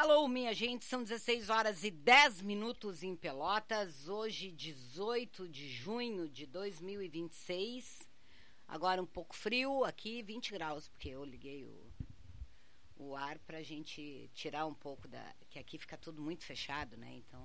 Alô, minha gente, são 16 horas e 10 minutos em Pelotas, hoje 18 de junho de 2026, agora um pouco frio aqui, 20 graus, porque eu liguei o ar pra gente tirar um pouco que aqui fica tudo muito fechado, né, então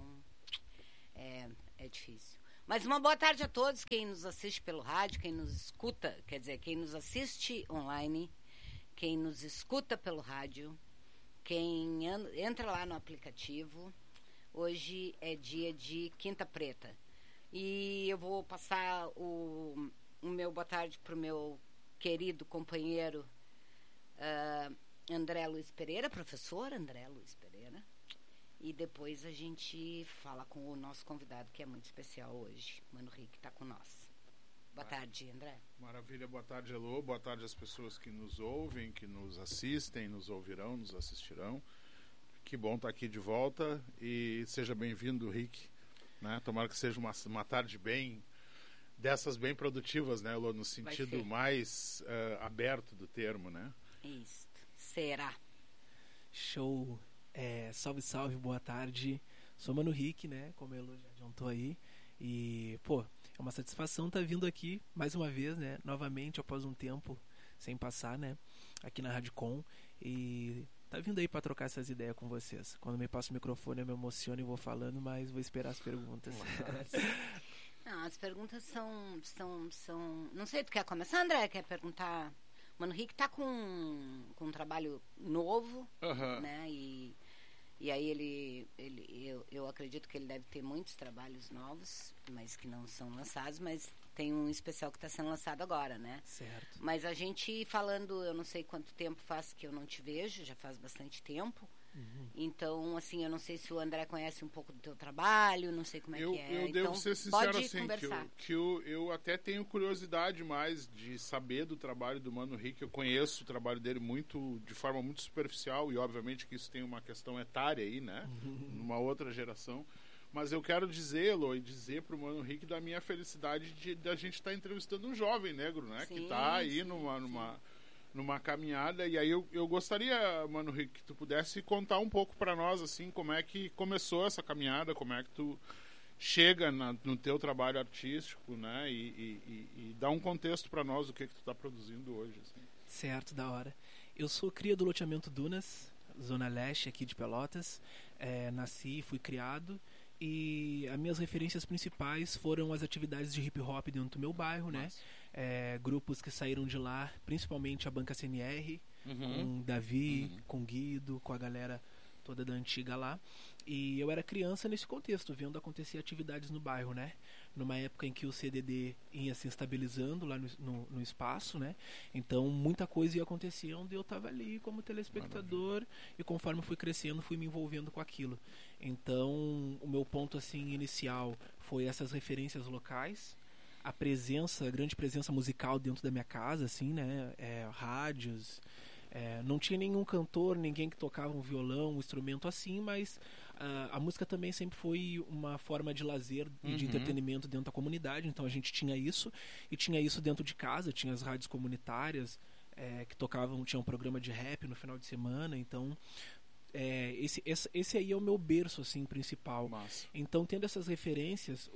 é difícil. Mas uma boa tarde a todos, quem nos assiste pelo rádio, quem nos escuta, quer dizer, quem nos assiste online, quem nos escuta pelo rádio, quem entra lá no aplicativo. Hoje é dia de Quinta Preta. E eu vou passar o meu boa tarde para o meu querido companheiro André Luiz Pereira, professor André Luiz Pereira. E depois a gente fala com o nosso convidado, que é muito especial hoje. Mano Rick está com nós. Boa tarde, André. Maravilha, boa tarde, Elô. Boa tarde às pessoas que nos ouvem, que nos assistem, nos ouvirão, nos assistirão. Que bom estar aqui de volta e seja bem-vindo, Rick. Né? Tomara que seja uma tarde dessas bem produtivas, né, Elô? No sentido mais aberto do termo, né? Isso. Será. Show. Salve, salve, boa tarde. Sou Mano Rick, né? Como a Elô já adiantou aí. E, é uma satisfação estar vindo aqui mais uma vez, né? Novamente, após um tempo sem passar, né? Aqui na Radicom. E tá vindo aí para trocar essas ideias com vocês. Quando me passa o microfone eu me emociono e vou falando, mas vou esperar as perguntas. Não, as perguntas são... Não sei, tu quer começar, André? Quer perguntar? Mano Rick tá com um trabalho novo, né? E aí eu acredito que ele deve ter muitos trabalhos novos, mas que não são lançados, mas tem um especial que está sendo lançado agora, né? Certo. Mas a gente falando, eu não sei quanto tempo faz que eu não te vejo, já faz bastante tempo. Uhum. Então, assim, eu não sei se o André conhece um pouco do teu trabalho, não sei como é que é. Eu então, devo ser sincero pode assim, conversar. que eu até tenho curiosidade mais de saber do trabalho do Mano Rick. Eu conheço o trabalho dele de forma muito superficial e obviamente que isso tem uma questão etária aí, né? Numa outra geração. Mas eu quero dizê-lo e dizer pro Mano Rick da minha felicidade de a gente estar entrevistando um jovem negro, né? Sim, que está aí numa caminhada. E aí eu gostaria, Mano Rick, que tu pudesse contar um pouco para nós, assim, como é que começou essa caminhada, como é que tu chega no teu trabalho artístico, né? E dá um contexto para nós do que tu está produzindo hoje. Assim. Certo, da hora. Eu sou cria do loteamento Dunas, Zona Leste aqui de Pelotas. Nasci, fui criado. E as minhas referências principais foram as atividades de hip hop dentro do meu bairro, né? Grupos que saíram de lá, principalmente a Banca CNR, com Davi, com Guido, com a galera toda da antiga lá. E eu era criança nesse contexto, vendo acontecer atividades no bairro, né? Numa época em que o CDD ia se estabilizando lá no espaço, né? Então muita coisa ia acontecendo e eu tava ali como telespectador. E conforme fui crescendo, fui me envolvendo com aquilo. Então o meu ponto assim inicial foi essas referências locais, a grande presença musical dentro da minha casa, assim, né? Rádios. Não tinha nenhum cantor, ninguém que tocava um violão, um instrumento assim, mas a música também sempre foi uma forma de lazer e de entretenimento dentro da comunidade, então a gente tinha isso, e tinha isso dentro de casa, tinha as rádios comunitárias que tocavam, tinha um programa de rap no final de semana, então esse aí é o meu berço assim, principal. Massa. Então, tendo essas referências,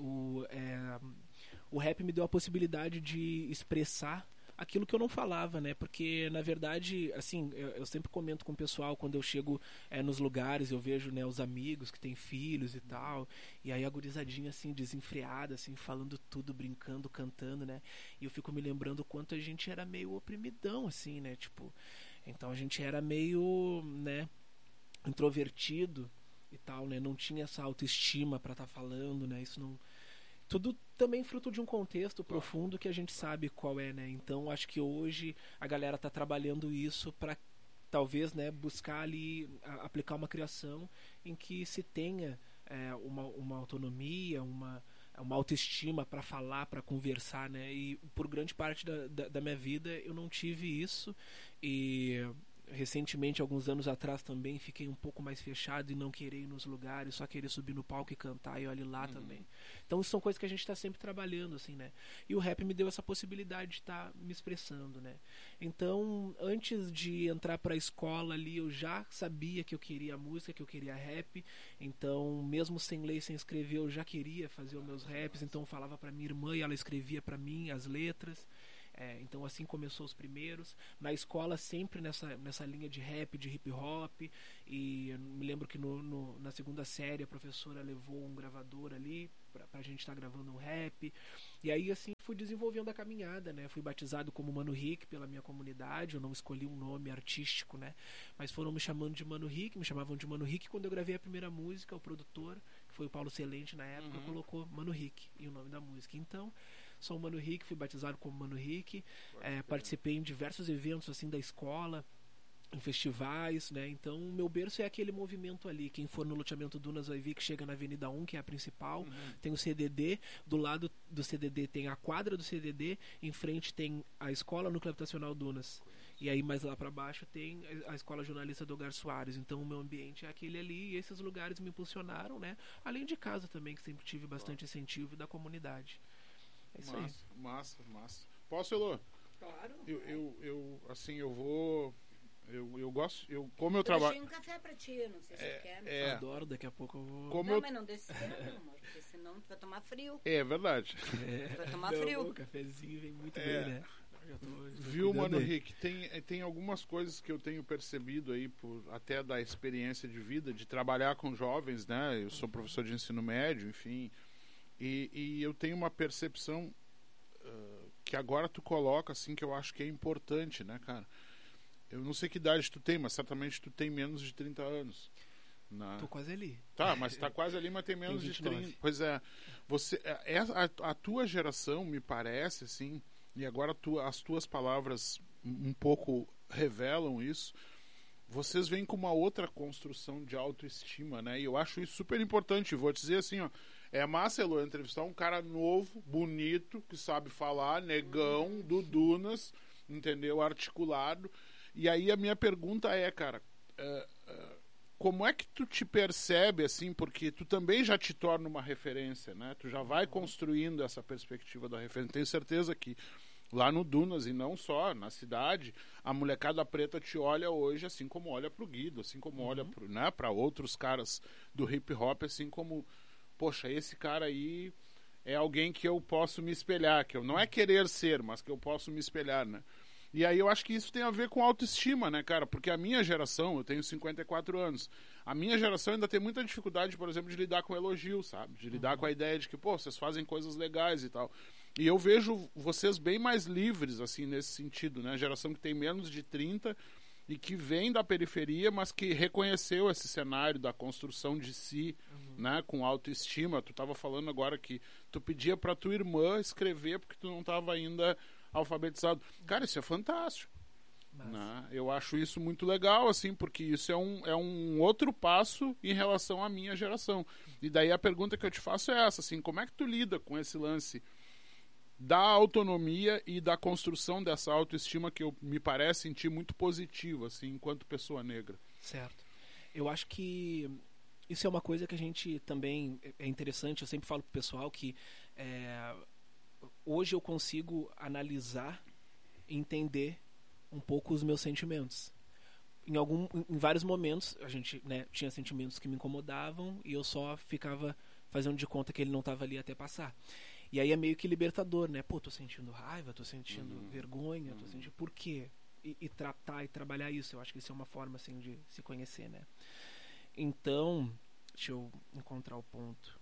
o rap me deu a possibilidade de expressar aquilo que eu não falava, né? Porque, na verdade, assim, eu sempre comento com o pessoal quando eu chego nos lugares, eu vejo, né, os amigos que têm filhos e tal, e aí a gurizadinha, assim, desenfreada, assim, falando tudo, brincando, cantando, né? E eu fico me lembrando o quanto a gente era meio oprimidão, assim, né? Tipo, então a gente era meio, né, introvertido e tal, né? Não tinha essa autoestima pra estar falando, né? Isso não... Tudo também fruto de um contexto profundo que a gente sabe qual é, né? Então acho que hoje a galera tá trabalhando isso para talvez, né, buscar ali aplicar uma criação em que se tenha uma autonomia, uma autoestima para falar, para conversar, né? E por grande parte da minha vida eu não tive isso e recentemente, alguns anos atrás também, fiquei um pouco mais fechado e não querer ir nos lugares, só querer subir no palco e cantar e olhe lá também. Então isso são coisas que a gente está sempre trabalhando, assim, né? E o rap me deu essa possibilidade de estar me expressando, né? Então, antes de entrar para a escola ali, eu já sabia que eu queria música, que eu queria rap. Então, mesmo sem ler, sem escrever, eu já queria fazer os meus raps. Então, eu falava para minha irmã e ela escrevia para mim as letras. Então assim começou os primeiros. Na escola sempre nessa linha de rap, de hip hop. E eu me lembro que na segunda série a professora levou um gravador ali pra gente estar gravando um rap. E aí assim fui desenvolvendo a caminhada, né? Fui batizado como Mano Rick pela minha comunidade. Eu não escolhi um nome artístico, né? Mas foram me chamando de Mano Rick, me chamavam de Mano Rick. Quando eu gravei a primeira música, o produtor, que foi o Paulo Celente na época, colocou Mano Rick e o nome da música. Então sou o Mano Rick, fui batizado como Mano Rick, participei em diversos eventos assim da escola, em festivais, né? Então meu berço é aquele movimento ali. Quem for no loteamento Dunas vai ver que chega na Avenida 1, que é a principal, tem o CDD, do lado do CDD tem a quadra do CDD, em frente tem a Escola Núcleo Habitacional Dunas. E aí mais lá para baixo tem a Escola Jornalista do Hogar Soares. Então o meu ambiente é aquele ali e esses lugares me impulsionaram, né? Além de casa também, que sempre tive bastante incentivo da comunidade. É isso aí. Massa. Posso, Elô? Claro. Eu gosto, como eu trabalho... Eu deixei um café pra ti, não sei se você quer. Eu adoro, daqui a pouco eu vou... Mas não deixe cedo, amor, porque senão tu vai tomar frio. É verdade. Tu vai tomar frio. O cafezinho vem muito bem, né? Viu, Mano Rick, tem algumas coisas que eu tenho percebido aí, até da experiência de vida, de trabalhar com jovens, né? Eu sou professor de ensino médio, enfim... E eu tenho uma percepção que agora tu coloca, assim, que eu acho que é importante, né, cara? Eu não sei que idade tu tem, mas certamente tu tem menos de 30 anos. Tô quase ali. Tá, mas tá quase ali, mas tem menos de 30. Pois é. A tua geração, me parece, assim, e agora as tuas palavras um pouco revelam isso, vocês vêm com uma outra construção de autoestima, né? E eu acho isso super importante. Vou te dizer assim, ó, é massa, Elô, entrevistar um cara novo, bonito, que sabe falar, negão, do Dunas, entendeu? Articulado. E aí a minha pergunta é, cara, como é que tu te percebe, assim, porque tu também já te torna uma referência, né? Tu já vai construindo essa perspectiva da referência. Tenho certeza que lá no Dunas, e não só, na cidade, a molecada preta te olha hoje assim como olha pro Guido, assim como olha para outros caras do hip hop, assim como... Poxa, esse cara aí é alguém que eu posso me espelhar, que eu não é querer ser, mas que eu posso me espelhar, né? E aí eu acho que isso tem a ver com autoestima, né, cara? Porque a minha geração, eu tenho 54 anos, a minha geração ainda tem muita dificuldade, por exemplo, de lidar com elogio, sabe? De lidar com a ideia de que, pô, vocês fazem coisas legais e tal. E eu vejo vocês bem mais livres, assim, nesse sentido, né? A geração que tem menos de 30 e que vem da periferia, mas que reconheceu esse cenário da construção de si, né, com autoestima. Tu estava falando agora que tu pedia para tua irmã escrever porque tu não estava ainda alfabetizado. Cara, isso é fantástico. Né? Eu acho isso muito legal, assim, porque isso é um outro passo em relação à minha geração. E daí a pergunta que eu te faço é essa, assim, como é que tu lida com esse lance da autonomia e da construção dessa autoestima que me parece sentir muito positiva, assim, enquanto pessoa negra? Certo. Eu acho que isso é uma coisa que a gente também é interessante. Eu sempre falo pro pessoal que hoje eu consigo analisar e entender um pouco os meus sentimentos. Em vários momentos a gente, né, tinha sentimentos que me incomodavam e eu só ficava fazendo de conta que ele não estava ali até passar. E aí é meio que libertador, né? Pô, tô sentindo raiva, tô sentindo vergonha, tô sentindo... Por quê? E tratar e trabalhar isso. Eu acho que isso é uma forma, assim, de se conhecer, né? Então, deixa eu encontrar o ponto.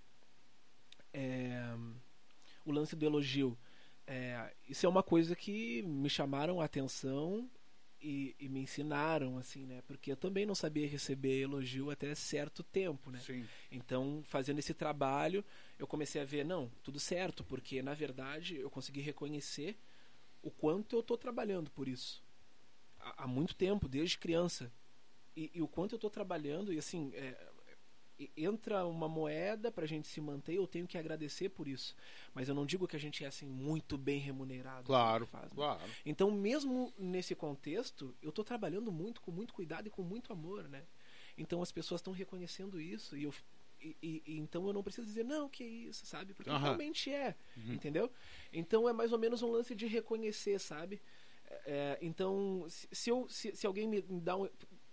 O lance do elogio. Isso é uma coisa que me chamaram a atenção e me ensinaram, assim, né? Porque eu também não sabia receber elogio até certo tempo, né? Sim. Então, fazendo esse trabalho, eu comecei a ver, não, tudo certo, porque, na verdade, eu consegui reconhecer o quanto eu estou trabalhando por isso. Há muito tempo, desde criança. E o quanto eu estou trabalhando, e assim, entra uma moeda pra gente se manter, eu tenho que agradecer por isso. Mas eu não digo que a gente é assim muito bem remunerado. Claro, que faz, né? claro. Então, mesmo nesse contexto, eu tô trabalhando muito, com muito cuidado e com muito amor, né? Então as pessoas estão reconhecendo isso e então eu não preciso dizer, não, que é isso, sabe? Porque realmente é, entendeu? Então é mais ou menos um lance de reconhecer, sabe? Então, se alguém me dá um...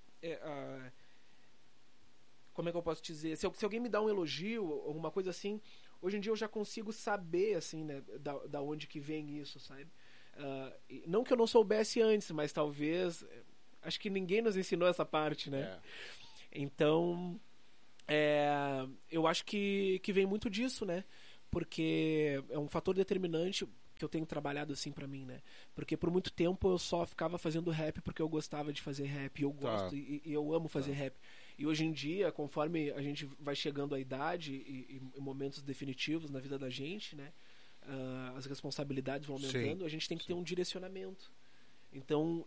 como é que eu posso dizer? Se alguém me dá um elogio, alguma coisa assim, hoje em dia eu já consigo saber, assim, né, da onde que vem isso, sabe? Não que eu não soubesse antes, mas talvez... Acho que ninguém nos ensinou essa parte, né? Então... eu acho que vem muito disso, né? Porque é um fator determinante que eu tenho trabalhado assim pra mim, né? Porque por muito tempo eu só ficava fazendo rap porque eu gostava de fazer rap, eu gosto e eu amo fazer rap. E hoje em dia, conforme a gente vai chegando à idade e momentos definitivos na vida da gente, né? As responsabilidades vão aumentando, a gente tem que ter um direcionamento. Então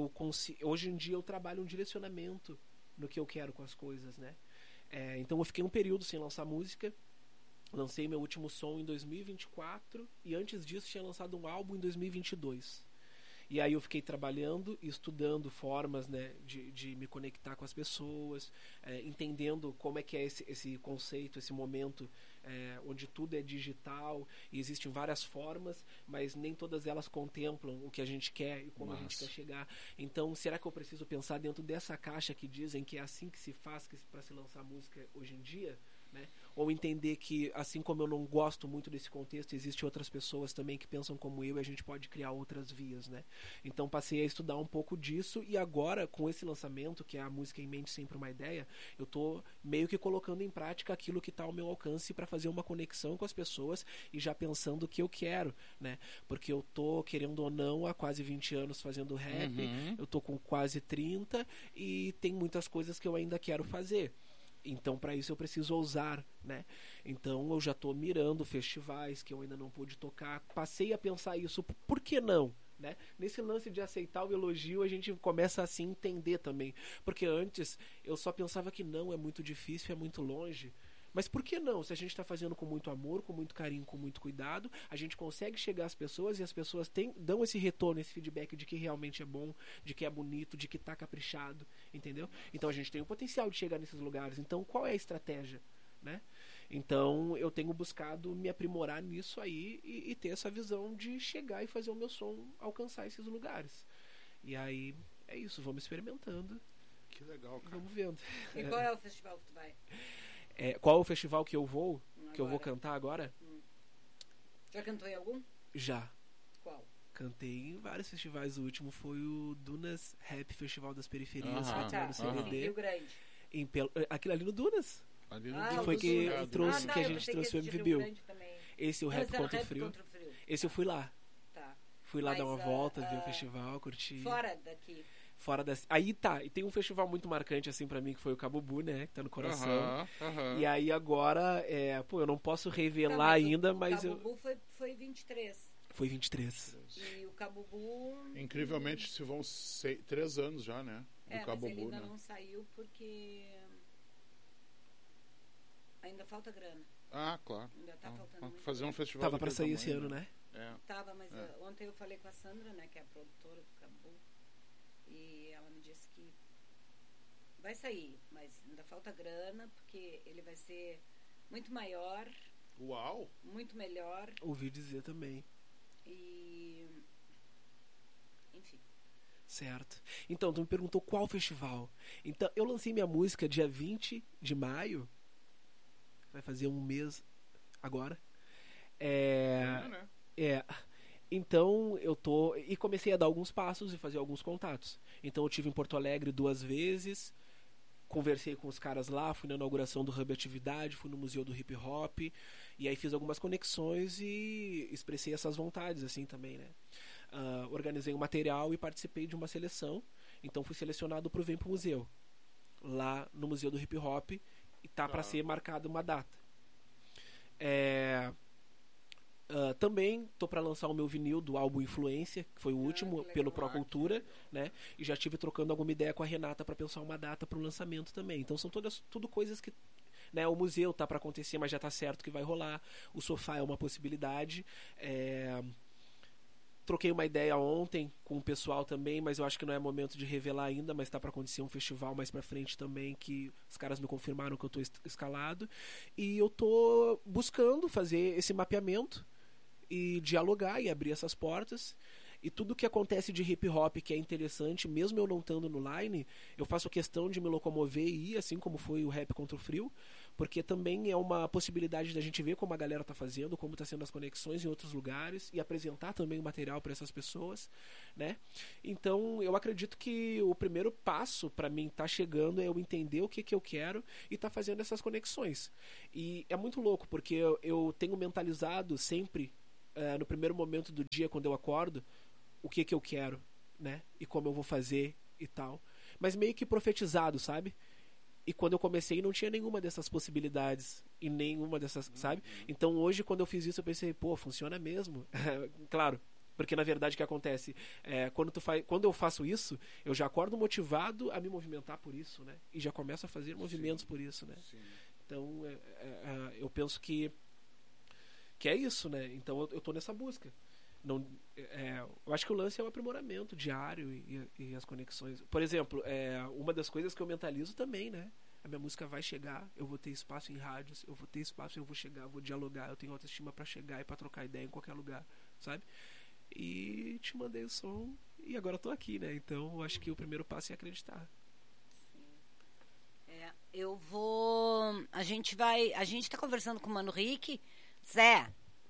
hoje em dia eu trabalho um direcionamento no que eu quero com as coisas, né? Então eu fiquei um período sem lançar música. Lancei meu último som em 2024 e antes disso tinha lançado um álbum em 2022. E aí eu fiquei trabalhando e estudando formas, né, de me conectar com as pessoas, entendendo como é que é esse conceito, esse momento onde tudo é digital e existem várias formas, mas nem todas elas contemplam o que a gente quer e como a gente quer chegar. Então, será que eu preciso pensar dentro dessa caixa que dizem que é assim que se faz para se lançar música hoje em dia? Né? Ou entender que, assim como eu não gosto muito desse contexto, existem outras pessoas também que pensam como eu e a gente pode criar outras vias, né? Então passei a estudar um pouco disso e agora, com esse lançamento, que é a Música em Mente Sempre Uma Ideia, eu tô meio que colocando em prática aquilo que está ao meu alcance para fazer uma conexão com as pessoas e já pensando o que eu quero, né? Porque eu tô, querendo ou não, há quase 20 anos fazendo rap, eu tô com quase 30 e tem muitas coisas que eu ainda quero fazer. Então, para isso eu preciso ousar, né? Então, eu já estou mirando festivais que eu ainda não pude tocar. Passei a pensar isso, por que não? Né? Nesse lance de aceitar o elogio, a gente começa a se entender também. Porque antes, eu só pensava que não, é muito difícil, é muito longe. Mas por que não? Se a gente está fazendo com muito amor, com muito carinho, com muito cuidado, a gente consegue chegar às pessoas e as pessoas dão esse retorno, esse feedback de que realmente é bom, de que é bonito, de que está caprichado, entendeu? Então a gente tem o potencial de chegar nesses lugares. Então qual é a estratégia? Né? Então eu tenho buscado me aprimorar nisso aí e ter essa visão de chegar e fazer o meu som alcançar esses lugares. E aí é isso, vamos experimentando. Que legal, cara. Vamos vendo. E qual é o festival que tu vai? Qual é o festival que eu vou? Que eu vou cantar agora? Já cantou em algum? Já. Qual? Cantei em vários festivais. O último foi o Dunas Rap Festival das Periferias, tá. no CBD. Rio Grande. Aquilo ali no Dunas. Ali no Que foi que Dunas. trouxe, que a gente trouxe o MV Bill. Esse o Rap Não, contra o Frio. Esse eu fui lá. Tá. Fui lá Mas, dar uma volta, ver o festival, curtir. Fora daqui. Aí tá, e tem um festival muito marcante assim pra mim que foi o Cabubu, né, que tá no coração. E aí agora, eu não posso revelar ainda, mas o Cabubu foi 23. Foi 23. E o Cabubu... Incrivelmente se vão 3 anos já, né? Do Cabubu, mas ele ainda né? não saiu porque ainda falta grana. Claro. Ainda tá faltando muito. Fazer um festival Tava pra daquele sair esse tamanho, ano, né? Tava, mas ontem eu falei com a Sandra, né, que é a produtora do Cabubu. E ela me disse que vai sair, mas ainda falta grana, porque ele vai ser muito maior. Uau! Muito melhor. Ouvi dizer também. E... enfim. Certo. Então, tu me perguntou qual festival. Então, eu lancei minha música dia 20 de maio. Vai fazer um mês agora. Então eu comecei a dar alguns passos e fazer alguns contatos. Então eu tive em Porto Alegre 2 vezes, conversei com os caras lá, fui na inauguração do Hub Atividade, fui no Museu do Hip Hop, e aí fiz algumas conexões e expressei essas vontades assim também, né? Organizei um material e participei de uma seleção. Então fui selecionado para o Vem Pro Museu, lá no Museu do Hip Hop, e tá para ser marcada uma data. Também tô para lançar o meu vinil do álbum Influência, que foi o último pelo Procultura, né? E já estive trocando alguma ideia com a Renata para pensar uma data para o lançamento também. Então são tudo coisas que né? O museu tá para acontecer, mas já tá certo que vai rolar. O sofá é uma possibilidade. Troquei uma ideia ontem com o pessoal também, mas eu acho que não é momento de revelar ainda, mas tá para acontecer um festival mais pra frente também, que os caras me confirmaram que eu tô escalado. E eu tô buscando fazer esse mapeamento e dialogar e abrir essas portas. E tudo que acontece de hip hop que é interessante, mesmo eu não estando no line, eu faço questão de me locomover e ir, assim como foi o Rap Contra o Frio, porque também é uma possibilidade da gente ver como a galera tá fazendo, como tá sendo as conexões em outros lugares e apresentar também o material para essas pessoas, né? Então, eu acredito que o primeiro passo para mim tá chegando é eu entender o que eu quero e tá fazendo essas conexões. E é muito louco, porque eu tenho mentalizado sempre, no primeiro momento do dia, quando eu acordo, o que eu quero, né? E como eu vou fazer e tal. Mas meio que profetizado, sabe? E quando eu comecei não tinha nenhuma dessas possibilidades e nenhuma dessas, sabe? Então hoje quando eu fiz isso eu pensei, pô, funciona mesmo. Claro, porque na verdade o que acontece quando eu faço isso, eu já acordo motivado a me movimentar por isso, né? E já começo a fazer movimentos por isso, né? Sim. Então eu penso que é isso, né? Então eu tô nessa busca. Não, eu acho que o lance é o aprimoramento diário e as conexões. Por exemplo, uma das coisas que eu mentalizo também, né? A minha música vai chegar, eu vou ter espaço em rádios, eu vou ter espaço, eu vou chegar, eu vou dialogar, eu tenho autoestima pra chegar e pra trocar ideia em qualquer lugar, sabe? E te mandei o som e agora eu tô aqui, né? Então eu acho que o primeiro passo é acreditar. Sim. Eu vou... A gente tá conversando com o Mano Rick. Zé...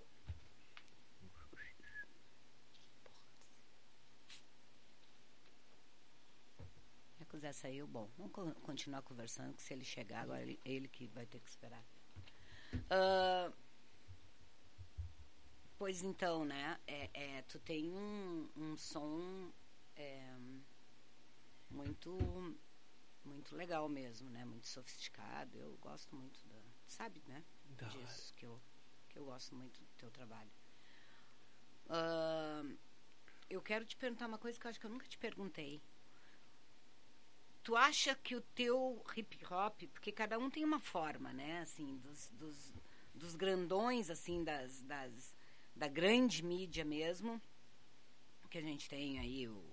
O Zé saiu, bom, vamos continuar conversando, que se ele chegar agora, ele que vai ter que esperar. Pois então, né, tu tem um som muito, muito legal mesmo, né, muito sofisticado, eu gosto muito sabe, né, disso, que eu gosto muito do teu trabalho. Eu quero te perguntar uma coisa que eu acho que eu nunca te perguntei. Tu acha que o teu hip hop, porque cada um tem uma forma, né, assim, dos grandões, assim, da grande mídia mesmo, que a gente tem aí o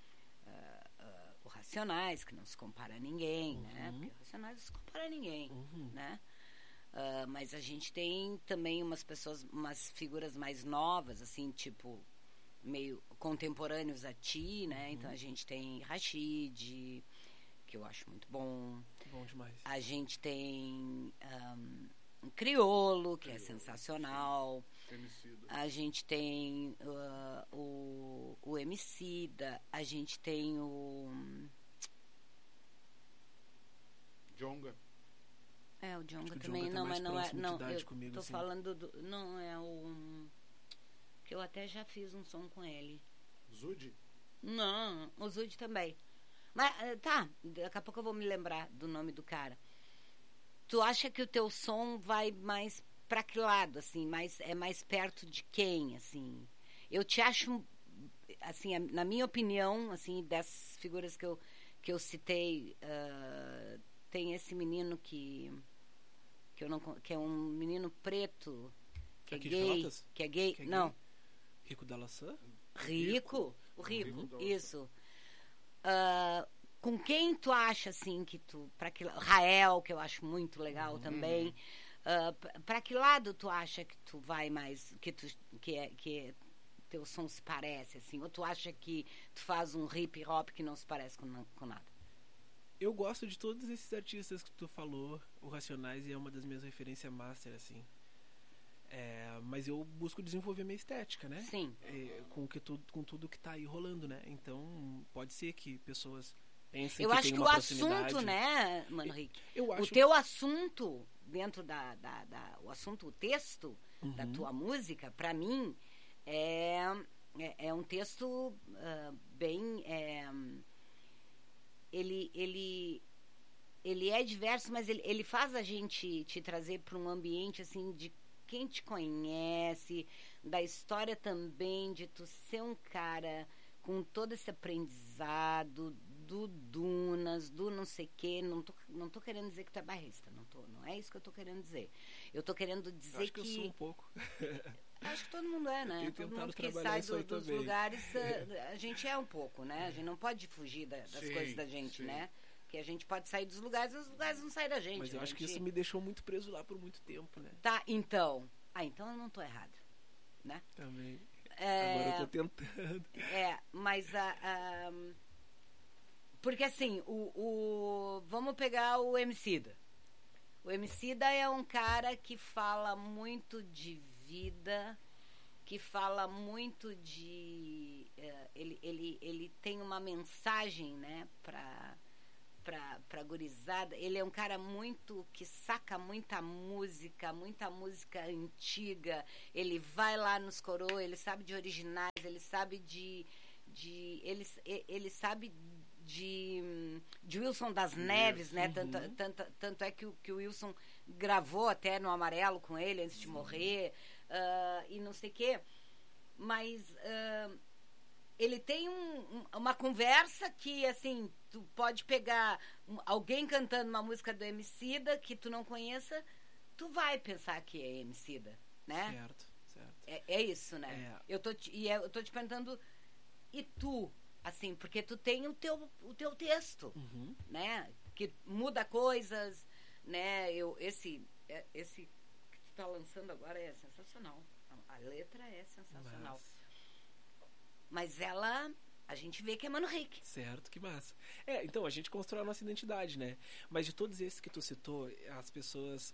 Racionais, que não se compara a ninguém, né, porque o Racionais não se compara a ninguém, né, mas a gente tem também umas figuras mais novas, assim, tipo, meio contemporâneos a ti, né, então a gente tem Rashid, que eu acho muito bom. Bom demais. A gente tem um Criolo, que é sensacional. Emicida. A gente tem o Emicida. A gente tem o... Djonga. O Djonga o também. Djonga não, mas não é... Não, eu comigo, tô assim. falando do... Não, é o... Que eu até já fiz um som com ele. Zud? Não, o Zud também. Mas, tá, daqui a pouco eu vou me lembrar do nome do cara. Tu acha que o teu som vai mais pra que lado, assim? É mais perto de quem, assim? Eu te acho, assim, na minha opinião, assim, das figuras que eu citei, tem esse menino que é um menino preto, que é gay. Que é gay? Não. Rico da Laçã? Rico? O Rico, isso. Com quem tu acha, assim, que tu... Rael, que eu acho muito legal também. Pra que lado tu acha que tu vai mais... Que teu som se parece, assim? Ou tu acha que tu faz um hip hop que não se parece com nada? Eu gosto de todos esses artistas que tu falou. O Racionais é uma das minhas referências master, assim. Mas eu busco desenvolver minha estética, né? Sim. Com tudo que tá aí rolando, né? Então, pode ser que pessoas pensem eu que acho tem que uma o proximidade. assunto, né, Mano Rick? O teu assunto dentro o assunto, o texto da tua música, pra mim, é um texto bem... Ele é diverso, mas ele faz a gente te trazer para um ambiente, assim, de quem te conhece, da história também, de tu ser um cara com todo esse aprendizado, do Dunas, do não sei o quê. Não tô querendo dizer que tu é bairrista. Não é isso que eu tô querendo dizer. Eu tô querendo dizer acho que eu sou um pouco. Acho que todo mundo é, né? Todo mundo que sai dos também. Lugares, a gente é um pouco, né? A gente não pode fugir das coisas da gente, né? Que a gente pode sair dos lugares e os lugares não saem da gente. Mas eu acho que isso me deixou muito preso lá por muito tempo, né? Tá, então. Então eu não tô errada, né? Também. Agora eu tô tentando. Mas porque assim, vamos pegar o Emicida. O Emicida é um cara que fala muito de vida, que fala muito de... Ele tem uma mensagem, né, pra gurizada. Ele é um cara que saca muita música antiga. Ele vai lá nos coroas, ele sabe de originais, ele sabe ele sabe de Wilson das Neves, né? Tanto é que o Wilson gravou até no Amarelo com ele antes de morrer, e não sei o quê. Mas ele tem uma conversa que, assim, tu pode pegar alguém cantando uma música do Emicida que tu não conheça, tu vai pensar que é Emicida, né? Certo. É isso, né? Eu tô te perguntando, e tu? Assim, porque tu tem o teu texto, né? Que muda coisas, né? Esse que tu tá lançando agora é sensacional. A letra é sensacional. Mas a gente vê que é Mano Rick. Certo, que massa. Então, a gente constrói a nossa identidade, né? Mas de todos esses que tu citou, as pessoas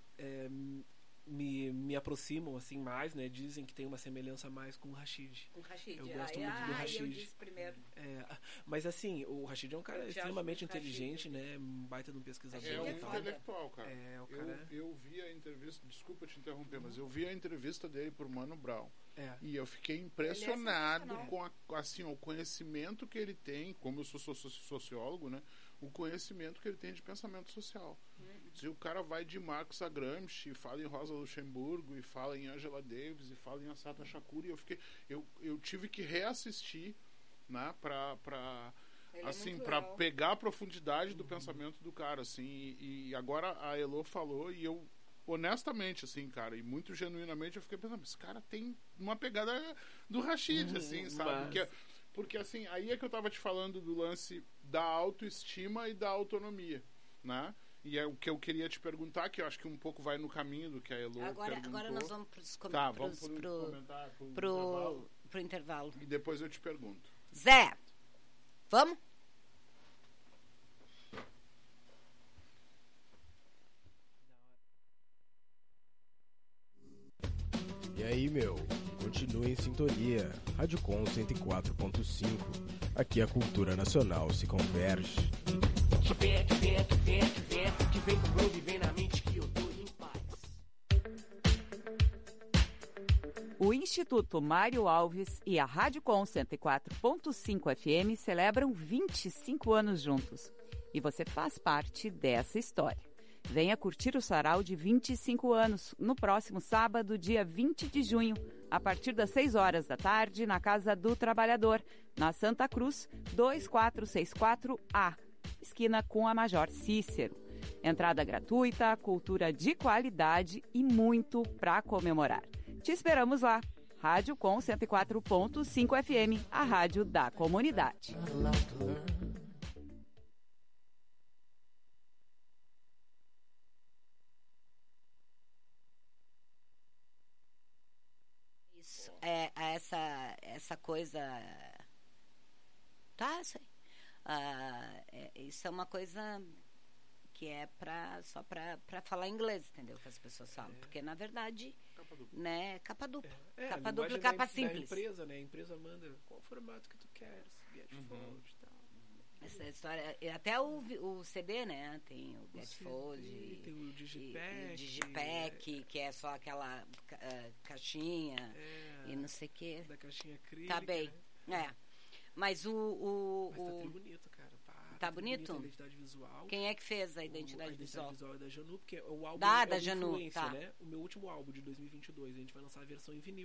me aproximam, assim, mais, né? Dizem que tem uma semelhança mais com o Rashid. Com o Rashid. Eu gosto muito do Rashid. Eu disse primeiro. Mas, assim, o Rashid é um cara extremamente inteligente, né? Um baita de um pesquisador. É um intelectual, cara. O cara... Eu vi a entrevista... Desculpa te interromper, mas eu vi a entrevista dele por Mano Brown. E eu fiquei impressionado com o conhecimento que ele tem, como eu sou sociólogo, né? O conhecimento que ele tem de pensamento social. Se o cara vai de Marx a Gramsci, fala em Rosa Luxemburgo, e fala em Angela Davis, e fala em Assata Shakur, e eu tive que reassistir, né, para pegar a profundidade do pensamento do cara, assim, e agora a Elo falou, e eu honestamente, assim, cara, e muito genuinamente eu fiquei pensando, esse cara tem uma pegada do Rashid, assim, sabe? Porque, assim, aí é que eu tava te falando do lance da autoestima e da autonomia, né? E é o que eu queria te perguntar, que eu acho que um pouco vai no caminho do que a Elo perguntou. Agora nós vamos pro intervalo. E depois eu te pergunto. Zé, vamos? E aí, meu? Continue em sintonia. Rádio Com 104.5. Aqui a cultura nacional se converge. Que vem com groove, vem na mente que eu tô em paz. O Instituto Mário Alves e a Rádio Com 104.5 FM celebram 25 anos juntos. E você faz parte dessa história. Venha curtir o sarau de 25 anos no próximo sábado, dia 20 de junho, a partir das 6 horas da tarde, na Casa do Trabalhador, na Santa Cruz, 2464A, esquina com a Major Cícero. Entrada gratuita, cultura de qualidade e muito para comemorar. Te esperamos lá. Rádio Com 104.5 FM, a rádio da comunidade. Isso, essa coisa... Tá, isso aí. Isso é uma coisa que é só pra falar inglês, entendeu? Que as pessoas falam. Porque, na verdade, capa dupla. Né? Capa dupla. Capa dupla e capa simples. Da empresa, né? A empresa manda qual o formato que tu queres, Gatefold e tal. Essa história, até o CD, né? Tem o Gatefold, tem o Digipack, que é só aquela caixinha e não sei o quê. Da caixinha acrílica. Tá bem, né? Mas Mas tá bem bonito, cara. Tá bonito? A identidade visual. Quem é que fez a identidade visual? A identidade visual é da Janu, porque o álbum da Janu, tá. Né? O meu último álbum de 2022, a gente vai lançar a versão em vinil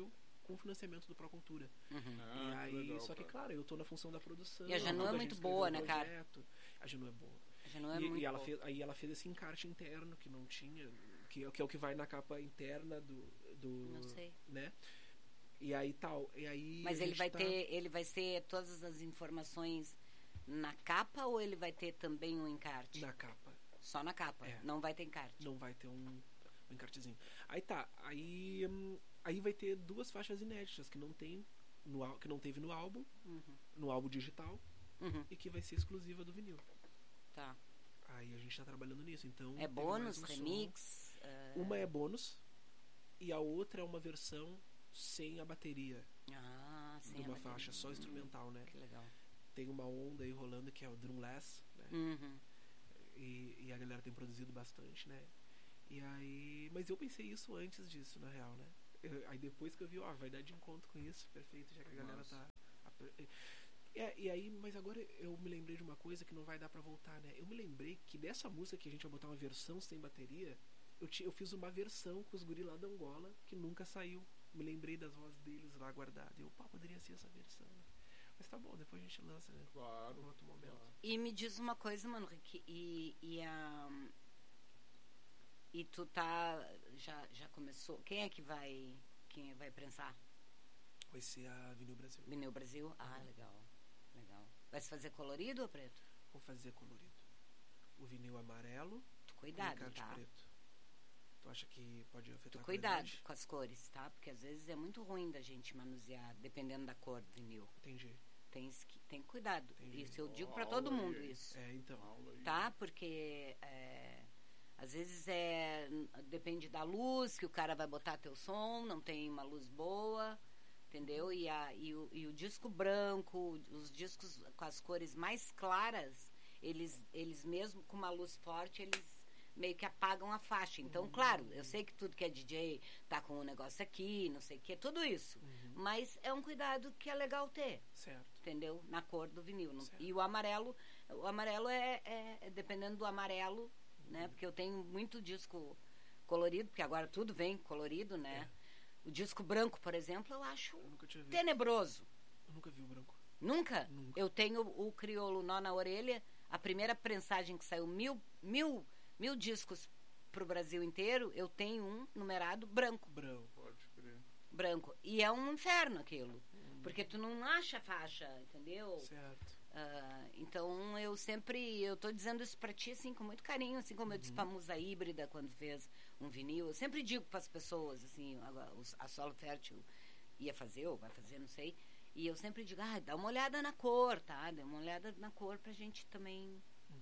com financiamento do Procultura. Uhum. E aí, legal, só que, cara. claro, eu tô na função da produção. E a Janu é ajudo muito gente a escrever boa, o né, cara? projeto. A Janu é boa. A Janu é muito E ela boa. fez, aí ela fez esse encarte interno que não tinha, que é o que vai na capa interna do Não sei. né? E aí tal, e aí Mas a ele gente vai tá- ter, ele vai ser todas as informações na capa ou ele vai ter também um encarte? na capa. Só na capa, É. não vai ter encarte. Não vai ter um encartezinho. Aí tá, aí vai ter 2 faixas inéditas que não tem que não teve no álbum digital Uhum. e que vai ser exclusiva do vinil. Tá. Aí a gente tá trabalhando nisso, então É teve bônus, mais um som. remix? Uma é bônus e a outra é uma versão sem a bateria Sim. de uma faixa só instrumental, né? Que legal. Tem uma onda aí rolando que é o Drumless, né? Uhum. E a galera tem produzido bastante, né? E aí, mas eu pensei isso antes disso, na real, né? Aí depois que eu vi, vai dar de encontro com isso, perfeito, já que a galera Nossa. tá. E aí, mas agora eu me lembrei de uma coisa que não vai dar pra voltar, né? Eu me lembrei que dessa música que a gente vai botar uma versão sem bateria, eu fiz uma versão com os guri lá da Angola que nunca saiu. Me lembrei das vozes deles lá guardadas. Eu, poderia ser essa versão, né? Mas tá bom, depois a gente lança, né? Claro. Em outro momento. Claro. E me diz uma coisa, mano, Rick, e tu tá, já começou, quem vai prensar? Vai ser a Vinil Brasil. Vinil Brasil? Legal, legal. Vai se fazer colorido ou preto? Vou fazer colorido. O vinil amarelo Tu e o cuidado, encarte tá? preto. Tu acha que pode afetar Tu a cuidado qualidade? com as cores, tá? Porque às vezes é muito ruim da gente manusear, dependendo da cor do vinil. Entendi. Tem cuidado. Entendi. Isso eu digo Ó, pra todo aula aí, mundo, hein? isso. Então. Aula aí. Tá? Porque às vezes depende da luz que o cara vai botar teu som, não tem uma luz boa, entendeu? E o disco branco, os discos com as cores mais claras, eles mesmo com uma luz forte, eles meio que apagam a faixa. Então, claro, eu sei que tudo que é DJ tá com um negócio aqui, não sei o que, tudo isso. Mas é um cuidado que é legal ter. Certo. Entendeu? Na cor do vinil. Certo. E o amarelo é dependendo do amarelo, né? Porque eu tenho muito disco colorido, porque agora tudo vem colorido, né? O disco branco, por exemplo, eu acho Eu nunca tinha visto. tenebroso. Eu nunca vi o branco. Nunca? Nunca. Eu tenho o Criolo Nó na Orelha, a primeira prensagem que saiu mil discos pro Brasil inteiro, eu tenho um numerado branco. Branco. Pode crer. Branco. E é um inferno aquilo. Porque tu não acha faixa, entendeu? Certo. Então eu tô dizendo isso pra ti assim com muito carinho, assim como eu disse pra Musa Híbrida quando fez um vinil. Eu sempre digo pras pessoas, assim, a Solo Fértil ia fazer ou vai fazer, não sei. E eu sempre digo, dá uma olhada na cor, tá? Dá uma olhada na cor pra gente também.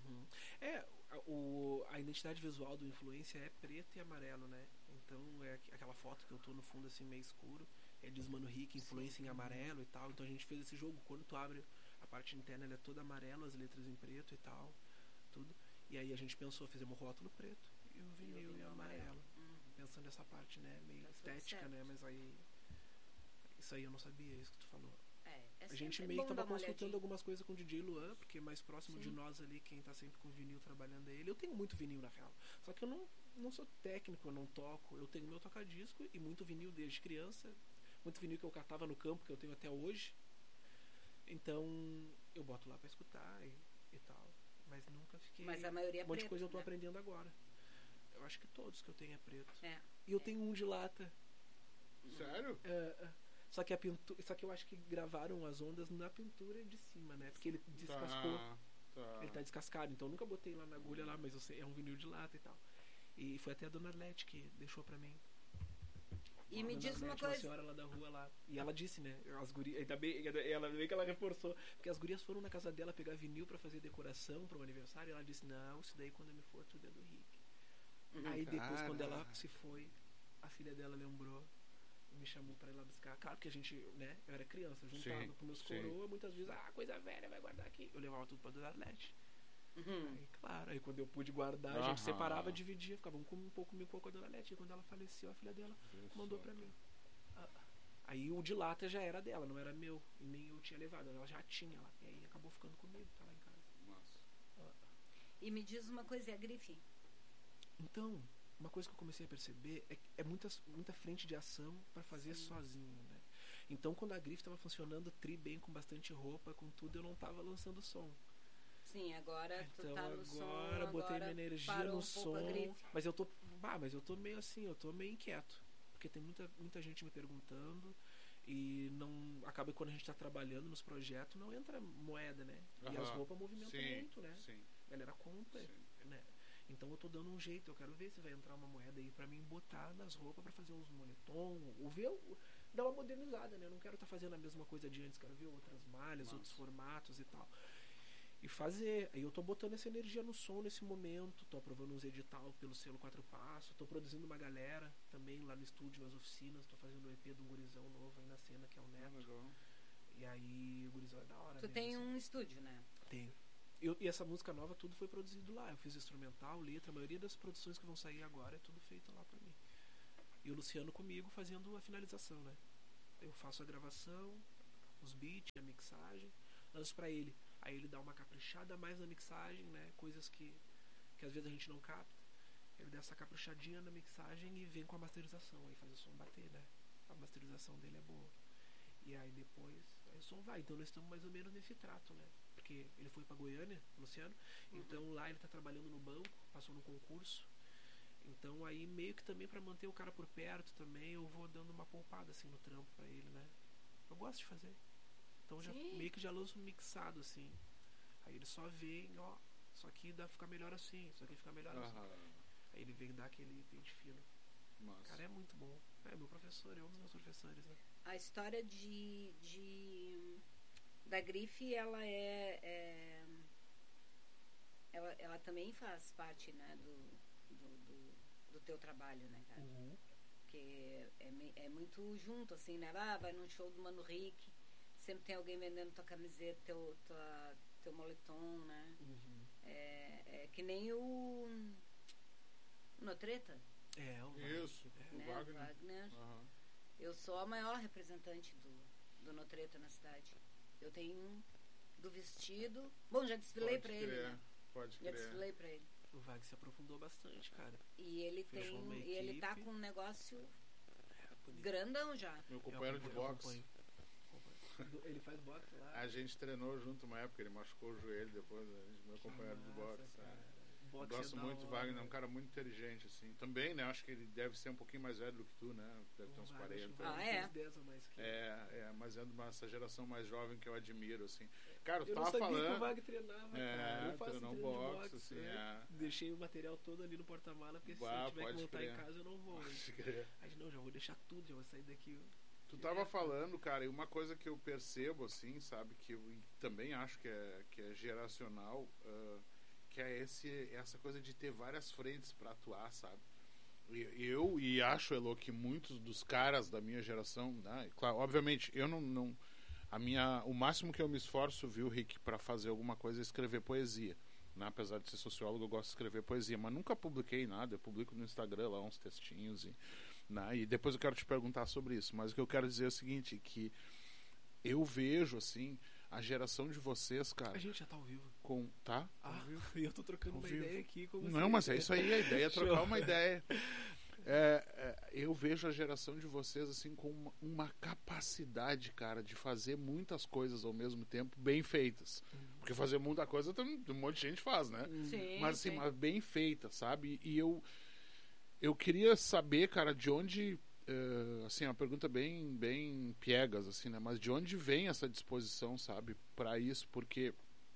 A identidade visual do Influência é preto e amarelo, né? Então é aquela foto que eu tô no fundo assim meio escuro. Diz Mano Rick, Influência em amarelo e tal. Então a gente fez esse jogo. Quando tu abre a parte interna, ela é toda amarela, as letras em preto e tal. Tudo. E aí a gente pensou, fizemos o rótulo preto e o vinil em amarelo. Pensando nessa parte, né? Meio Tá tudo estética, certo. né? Mas aí. Isso aí eu não sabia, isso que tu falou. É A gente sempre meio bom que dar tava uma consultando olhadinha. algumas coisas com o DJ Luan, porque mais próximo de Sim. nós ali, quem tá sempre com vinil trabalhando é ele. Eu tenho muito vinil na real. Só que eu não sou técnico, eu não toco. Eu tenho meu toca-disco e muito vinil desde criança. Muito vinil que eu catava no campo, que eu tenho até hoje. Então eu boto lá pra escutar e tal. Mas nunca fiquei. Mas a maioria é Um monte de preto, coisa eu tô né? aprendendo agora. Eu acho que todos que eu tenho é preto. É. E eu tenho um de lata. Sério? Só que a pintura. Só que eu acho que gravaram as ondas na pintura de cima, né? Porque ele descascou. Tá. Ele tá descascado, então eu nunca botei lá na agulha lá, mas eu sei, é um vinil de lata e tal. E foi até a dona Arlete que deixou pra mim. E me Dona diz uma Arlete, coisa. senhora lá da rua lá. E ela disse, né? As gurias. Ainda bem, ela meio que ela reforçou. Porque as gurias foram na casa dela pegar vinil pra fazer decoração pro aniversário. E ela disse, não, isso daí quando eu me for tudo é do Rick. Aí depois, quando ela se foi, a filha dela lembrou. Me chamou pra ir lá buscar. Claro que a gente, né? Eu era criança, juntava Sim, com meus sim. coroas, muitas vezes, coisa velha, vai guardar aqui. Eu levava tudo pra Dona Arlete. Aí, claro, aí quando eu pude guardar, a gente Aham. separava, dividia, ficava um pouco comigo com a Dona Arlete. E quando ela faleceu, a filha dela mandou pra mim. Aí o de lata já era dela, não era meu. E nem eu tinha levado, ela já tinha lá. E aí acabou ficando comigo, tá lá em casa. Massa. E me diz uma coisa, é a grife? Então, uma coisa que eu comecei a perceber é muita frente de ação pra fazer sozinho, né? Então, quando a grife tava funcionando bem, com bastante roupa, com tudo, eu não tava lançando som. Sim, agora tu Então tá no som. agora botei minha energia parou no um pouco a som. grife. Mas eu tô meio assim, eu tô meio inquieto. Porque tem muita gente me perguntando. E não acaba que quando a gente tá trabalhando nos projetos, não entra moeda, né? E as roupas movimentam muito, né? Sim. A galera compra, né? Então eu tô dando um jeito, eu quero ver se vai entrar uma moeda aí pra mim botar nas roupas pra fazer uns moletom, dar uma modernizada, né? Eu não quero estar fazendo a mesma coisa de antes, quero ver outras malhas, outros formatos e tal. E fazer. Aí eu tô botando essa energia no som nesse momento, tô aprovando uns edital pelo selo 4 Passos, tô produzindo uma galera também lá no estúdio, nas oficinas, tô fazendo o EP de um gurizão novo aí na cena, que é o Neto. Legal. E aí o gurizão é da hora. Tu mesmo, tem assim. um estúdio, né? Tenho. E essa música nova, tudo foi produzido lá. Eu fiz instrumental, letra, a maioria das produções que vão sair agora é tudo feito lá pra mim. E o Luciano comigo fazendo a finalização, né? Eu faço a gravação, os beats, a mixagem, lanço pra ele. Aí ele dá uma caprichada mais na mixagem, né? Coisas que às vezes a gente não capta. Ele dá essa caprichadinha na mixagem e vem com a masterização. Aí faz o som bater, né? A masterização dele é boa. E aí depois, aí o som vai. Então nós estamos mais ou menos nesse trato, né? Porque ele foi pra Goiânia, Luciano. Então lá ele tá trabalhando no banco, passou no concurso. Então aí meio que também pra manter o cara por perto também, eu vou dando uma poupada assim no trampo pra ele, né? Eu gosto de fazer. Então já meio que já lanço mixado assim. Aí ele só vem, ó, isso aqui dá pra ficar melhor assim, isso aqui fica melhor assim. Aí ele vem dar aquele pente fino. Massa. Cara, é muito bom. É meu professor, é um dos meus professores, né? A história da grife, ela ela também faz parte, né, do teu trabalho, né, cara? Porque é muito junto, assim, né? Vai num show do Mano Rick, sempre tem alguém vendendo tua camiseta, teu moletom, né? É que nem o Notreta, É, o Isso, o né? Wagner. Wagner. Aham. Eu sou a maior representante do Notreta na cidade. Eu tenho um do vestido. Bom, já desfilei pra ele, né? Pode Já crer. desfilei pra ele. O Vag se aprofundou bastante, cara. E ele Fechou uma e ele tá equipe. com um negócio Bonito. grandão já. Meu companheiro de Eu boxe. acompanho. Ele faz boxe lá. A gente treinou junto uma época, ele machucou o joelho depois, meu companheiro de Massa, boxe. cara. Eu Boxe gosto é da muito do hora. Wagner, é um cara muito inteligente, assim. Também, né? Acho que ele deve ser um pouquinho mais velho do que tu, né? Deve ter uns O Wagner, acho que 40. o Wagner Ah, é? tem uns 10 a mais que eu. Mas é de essa geração mais jovem que eu admiro, assim. Cara, tu Eu não tava sabia que o falando. Wagner treinava, cara. Eu faço treinou treino de boxe, assim, né? Deixei o material todo ali no porta-mala, porque se Bah, eu tiver que pode montar crer. em casa, eu não vou. Pode crer. Aí não, já vou deixar tudo, já vou sair daqui. Tu tava falando, cara, e uma coisa que eu percebo, assim, sabe, que eu também acho que é geracional, que é essa coisa de ter várias frentes pra atuar, sabe? E acho, Elô, que muitos dos caras da minha geração, né, claro, obviamente, eu não o máximo que eu me esforço, viu, Rick, pra fazer alguma coisa é escrever poesia. Né? Apesar de ser sociólogo, eu gosto de escrever poesia, mas nunca publiquei nada. Eu publico no Instagram lá uns textinhos né? E depois eu quero te perguntar sobre isso. Mas o que eu quero dizer é o seguinte, que eu vejo, assim, a geração de vocês, cara, A gente já tá ao vivo. tá? E eu tô trocando Ao uma vivo. ideia aqui com você. Não, mas é isso aí, a ideia é trocar Show. uma ideia. Eu vejo a geração de vocês assim com uma capacidade, cara, de fazer muitas coisas ao mesmo tempo bem feitas. Porque fazer muita coisa um monte de gente faz, né? Sim, Mas assim, sim. mas bem feita, sabe? E eu queria saber, cara, de onde assim, uma pergunta bem piegas, assim, né? Mas de onde vem essa disposição, sabe, para isso? Porque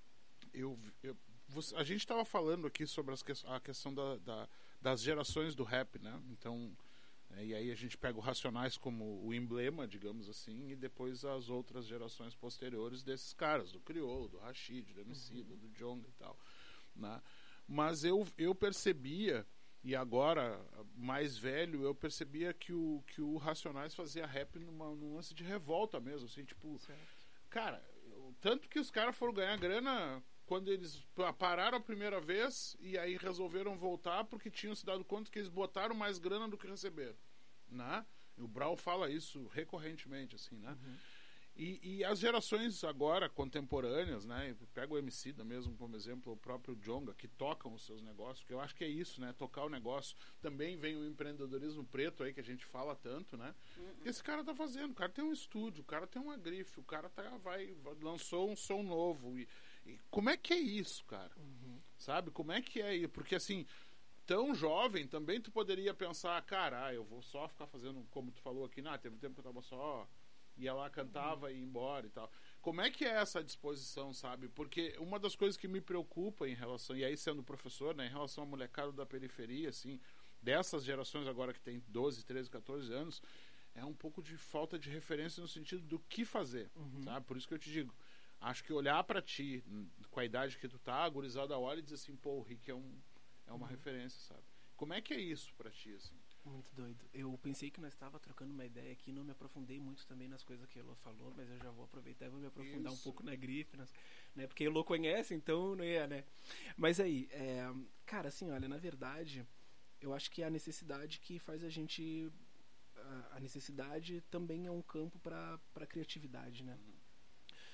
a gente estava falando aqui sobre a questão das gerações do rap, né? Então, e aí a gente pega o Racionais como o emblema, digamos assim, e depois as outras gerações posteriores desses caras, do Criolo, do Rashid, do Emicida, do Djonga e tal, né? Mas eu percebia, e agora, mais velho, eu percebia que o Racionais fazia rap num lance de revolta mesmo, assim, tipo... Certo. Cara, tanto que os caras foram ganhar grana quando eles pararam a primeira vez e aí resolveram voltar porque tinham se dado conta que eles botaram mais grana do que receberam, né? E o Brau fala isso recorrentemente, assim, né? E as gerações agora, contemporâneas, né? Pega o Emicida mesmo como exemplo, o próprio Djonga, que tocam os seus negócios, que eu acho que é isso, né? Tocar o negócio. Também vem o empreendedorismo preto aí, que a gente fala tanto, né? Esse cara tá fazendo, o cara tem um estúdio, o cara tem uma grife, o cara lançou um som novo. E como é que é isso, cara? Sabe? Como é que é isso? Porque assim, tão jovem, também tu poderia pensar, cara, eu vou só ficar fazendo, como tu falou aqui, teve tempo que eu tava só... ia lá, cantava e ia embora e tal. Como é que é essa disposição, sabe? Porque uma das coisas que me preocupa em relação, e aí sendo professor, né, em relação à molecada da periferia, assim, dessas gerações agora que tem 12, 13, 14 anos, é um pouco de falta de referência no sentido do que fazer, sabe? Por isso que eu te digo, acho que olhar pra ti, com a idade que tu tá, a gurizada olha e diz assim, pô, o Rick é uma referência, sabe? Como é que é isso pra ti, assim? Muito doido. Eu pensei que nós estava trocando uma ideia aqui, não me aprofundei muito também nas coisas que a Elô falou, mas eu já vou aproveitar e vou me aprofundar um pouco na grife, né? Porque a Elô conhece, então não ia, né? Mas aí, cara, assim, olha, na verdade, eu acho que é a necessidade que faz a gente... A necessidade também é um campo para criatividade, né?